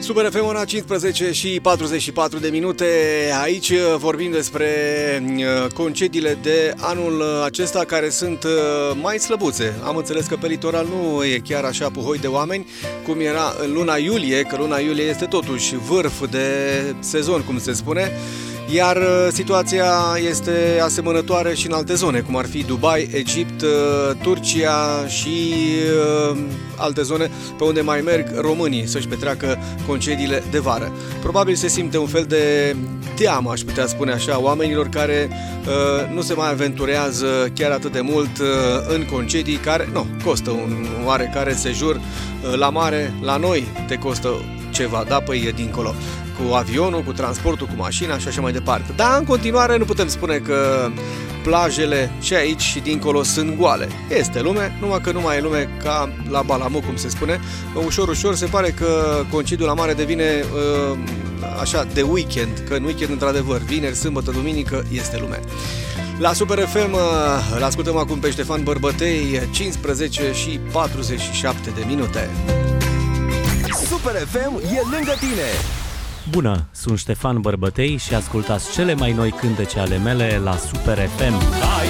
Super FM, ora 15 și 44 de minute. Aici vorbim despre concediile de anul acesta care sunt mai slăbuțe. Am înțeles că pe litoral nu e chiar așa puhoi de oameni cum era în luna iulie, că luna iulie este totuși vârf de sezon, cum se spune. Iar situația este asemănătoare și în alte zone, cum ar fi Dubai, Egipt, Turcia și alte zone pe unde mai merg românii să-și petreacă concediile de vară. Probabil se simte un fel de teamă, aș putea spune așa, oamenilor care nu se mai aventurează chiar atât de mult în concedii care costă un oarecare sejur la mare. La noi te costă ceva, da, păi e dincolo, cu avionul, cu transportul, cu mașina și așa mai departe. Dar în continuare nu putem spune că plajele și aici și dincolo sunt goale. Este lume, numai că nu mai e lume ca la Balamuc, cum se spune. Ușor, ușor se pare că concediul la mare devine așa de weekend, că în weekend într-adevăr, vineri, sâmbătă, duminică este lume. La Super FM îl ascultăm acum pe Ștefan Bărbătei, 15 și 47 de minute. Super FM e lângă tine! Bună, sunt Ștefan Bărbătei și ascultați cele mai noi cântece ale mele la Super FM. Ai